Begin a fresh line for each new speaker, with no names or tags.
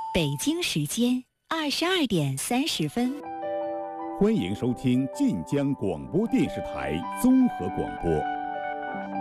北京时间22:30。
欢迎收听晋江广播电视台综合广播。